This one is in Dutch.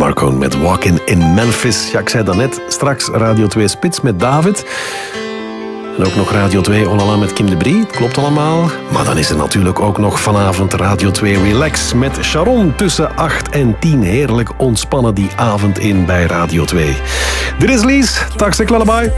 Marcone met Walkin' in Memphis. Ja, ik zei daarnet, straks Radio 2 Spits met David. En ook nog Radio 2 Olala met Kim de Brie. Klopt allemaal. Maar dan is er natuurlijk ook nog vanavond Radio 2 Relax met Sharon tussen 8 en 10. Heerlijk ontspannen die avond in bij Radio 2. Dit is Lies. Taxi Lullaby.